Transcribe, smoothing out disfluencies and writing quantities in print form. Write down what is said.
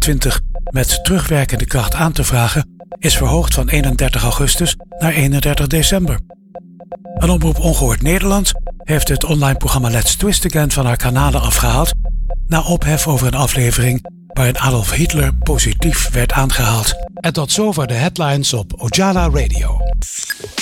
2020 met terugwerkende kracht aan te vragen is verhoogd van 31 augustus naar 31 december. Een Omroep Ongehoord Nederland heeft het online programma Let's Twist Again van haar kanalen afgehaald na ophef over een aflevering waarin Adolf Hitler positief werd aangehaald. En tot zover de headlines op Ojala Radio.